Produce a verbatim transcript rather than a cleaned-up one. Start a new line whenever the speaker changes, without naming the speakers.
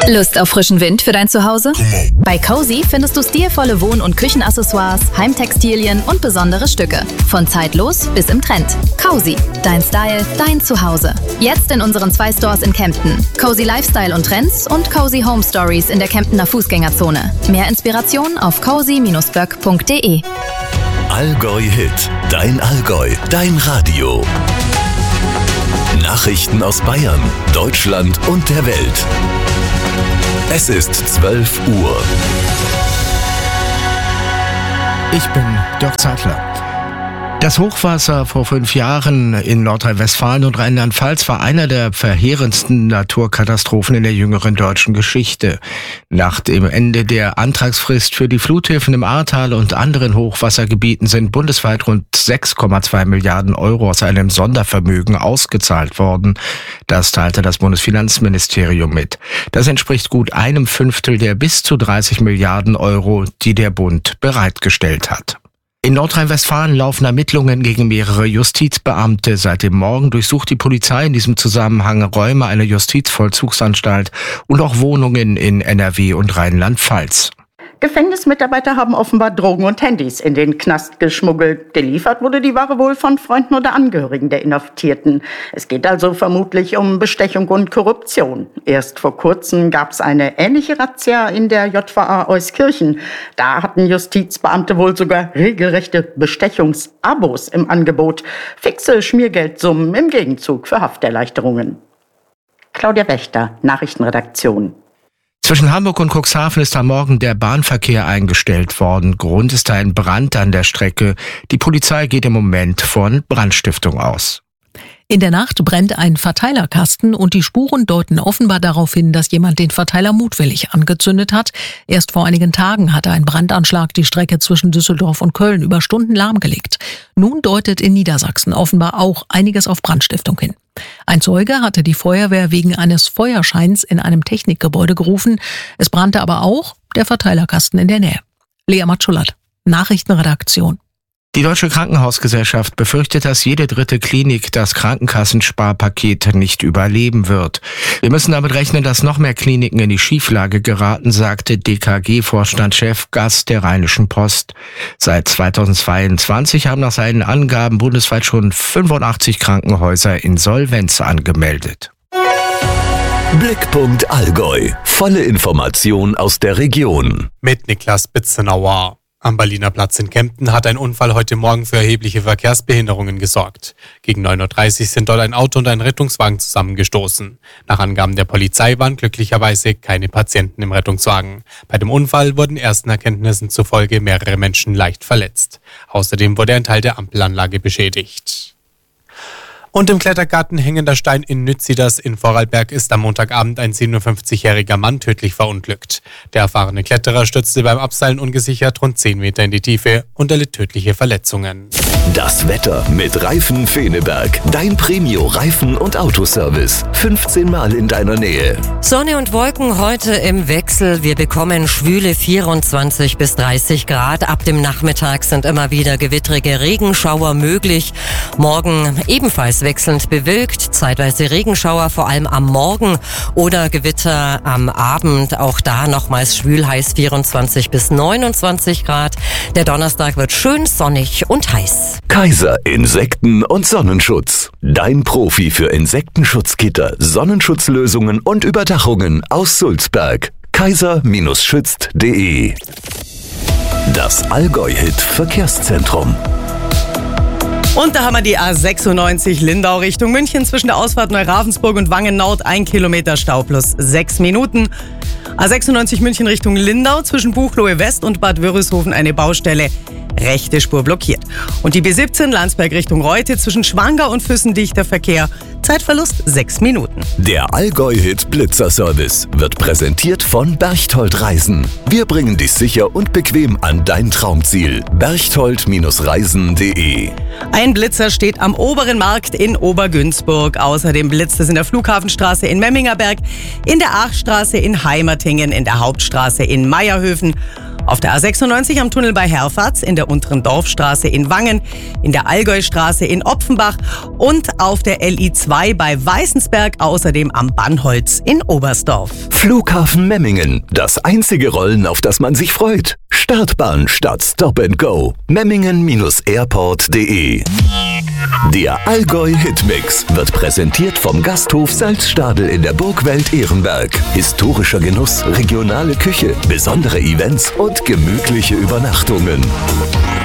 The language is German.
Lust auf frischen Wind für dein Zuhause? Bei Cozy findest du stilvolle Wohn- und Küchenaccessoires, Heimtextilien und besondere Stücke. Von zeitlos bis im Trend. Cozy, dein Style, dein Zuhause. Jetzt in unseren zwei Stores in Kempten. Cozy Lifestyle und Trends und Cozy Home Stories in der Kemptener Fußgängerzone. Mehr Inspiration auf cozy Bindestrich böck punkt de.
Allgäu Hit, dein Allgäu, dein Radio. Nachrichten aus Bayern, Deutschland und der Welt. Es ist zwölf Uhr.
Ich bin Dirk Zeitler. Das Hochwasser vor fünf Jahren in Nordrhein-Westfalen und Rheinland-Pfalz war einer der verheerendsten Naturkatastrophen in der jüngeren deutschen Geschichte. Nach dem Ende der Antragsfrist für die Fluthilfen im Ahrtal und anderen Hochwassergebieten sind bundesweit rund sechs Komma zwei Milliarden Euro aus einem Sondervermögen ausgezahlt worden. Das teilte das Bundesfinanzministerium mit. Das entspricht gut einem Fünftel der bis zu dreißig Milliarden Euro, die der Bund bereitgestellt hat. In Nordrhein-Westfalen laufen Ermittlungen gegen mehrere Justizbeamte. Seit dem Morgen durchsucht die Polizei in diesem Zusammenhang Räume einer Justizvollzugsanstalt und auch Wohnungen in N R W und Rheinland-Pfalz.
Gefängnismitarbeiter haben offenbar Drogen und Handys in den Knast geschmuggelt. Geliefert wurde die Ware wohl von Freunden oder Angehörigen der Inhaftierten. Es geht also vermutlich um Bestechung und Korruption. Erst vor kurzem gab es eine ähnliche Razzia in der J V A Euskirchen. Da hatten Justizbeamte wohl sogar regelrechte Bestechungsabos im Angebot. Fixe Schmiergeldsummen im Gegenzug für Hafterleichterungen. Claudia Wächter, Nachrichtenredaktion.
Zwischen Hamburg und Cuxhaven ist am Morgen der Bahnverkehr eingestellt worden. Grund ist ein Brand an der Strecke. Die Polizei geht im Moment von Brandstiftung aus.
In der Nacht brennt ein Verteilerkasten und die Spuren deuten offenbar darauf hin, dass jemand den Verteiler mutwillig angezündet hat. Erst vor einigen Tagen hatte ein Brandanschlag die Strecke zwischen Düsseldorf und Köln über Stunden lahmgelegt. Nun deutet in Niedersachsen offenbar auch einiges auf Brandstiftung hin. Ein Zeuge hatte die Feuerwehr wegen eines Feuerscheins in einem Technikgebäude gerufen. Es brannte aber auch der Verteilerkasten in der Nähe. Lea Matschulat, Nachrichtenredaktion.
Die Deutsche Krankenhausgesellschaft befürchtet, dass jede dritte Klinik das Krankenkassensparpaket nicht überleben wird. Wir müssen damit rechnen, dass noch mehr Kliniken in die Schieflage geraten, sagte D K G-Vorstandschef Gast der Rheinischen Post. Seit zweitausendzweiundzwanzig haben nach seinen Angaben bundesweit schon fünfundachtzig Krankenhäuser Insolvenz angemeldet.
Blickpunkt Allgäu. Volle Information aus der Region.
Mit Niklas Bitzenauer. Am Berliner Platz in Kempten hat ein Unfall heute Morgen für erhebliche Verkehrsbehinderungen gesorgt. Gegen neun Uhr dreißig sind dort ein Auto und ein Rettungswagen zusammengestoßen. Nach Angaben der Polizei waren glücklicherweise keine Patienten im Rettungswagen. Bei dem Unfall wurden ersten Erkenntnissen zufolge mehrere Menschen leicht verletzt. Außerdem wurde ein Teil der Ampelanlage beschädigt. Und im Klettergarten Hängender Stein in Nütziders in Vorarlberg ist am Montagabend ein siebenundfünfzigjähriger Mann tödlich verunglückt. Der erfahrene Kletterer stürzte beim Abseilen ungesichert rund zehn Meter in die Tiefe und erlitt tödliche Verletzungen.
Das Wetter mit Reifen Feneberg. Dein Premio-Reifen- und Autoservice. fünfzehn Mal in deiner Nähe.
Sonne und Wolken heute im Wechsel. Wir bekommen schwüle vierundzwanzig bis dreißig Grad. Ab dem Nachmittag sind immer wieder gewittrige Regenschauer möglich. Morgen ebenfalls wechselnd bewölkt, zeitweise Regenschauer, vor allem am Morgen oder Gewitter am Abend. Auch da nochmals schwül heiß vierundzwanzig bis neunundzwanzig Grad. Der Donnerstag wird schön sonnig und heiß.
Kaiser Insekten- und Sonnenschutz. Dein Profi für Insektenschutzgitter, Sonnenschutzlösungen und Überdachungen aus Sulzberg. kaiser schützt punkt de. Das Allgäu-Hit Verkehrszentrum.
Und da haben wir die A sechsundneunzig Lindau Richtung München zwischen der Ausfahrt Neuravensburg und Wangen Nord. Ein Kilometer Stau plus sechs Minuten. A sechsundneunzig München Richtung Lindau zwischen Buchloe West und Bad Wörishofen eine Baustelle. Rechte Spur blockiert. Und die B siebzehn Landsberg Richtung Reute zwischen Schwangau und Füssen dichter Verkehr. Zeitverlust sechs Minuten.
Der Allgäu-Hit Blitzer-Service wird präsentiert von Berchtold Reisen. Wir bringen dich sicher und bequem an dein Traumziel. berchtold Reisen punkt de.
Ein Blitzer steht am Oberen Markt in Obergünzburg. Außerdem blitzt es in der Flughafenstraße in Memmingerberg, in der Aachstraße in Heimertingen, in der Hauptstraße in Meierhöfen Auf der A sechsundneunzig am Tunnel bei Herfatz, in der unteren Dorfstraße in Wangen, in der Allgäustraße in Opfenbach und auf der L I zwei bei Weißensberg, außerdem am Bannholz in Oberstdorf.
Flughafen Memmingen, das einzige Rollen, auf das man sich freut. Startbahn statt Stop and Go. Memmingen Airport punkt de. Der Allgäu Hitmix wird präsentiert vom Gasthof Salzstadel in der Burgwelt Ehrenberg. Historischer Genuss, regionale Küche, besondere Events und gemütliche Übernachtungen.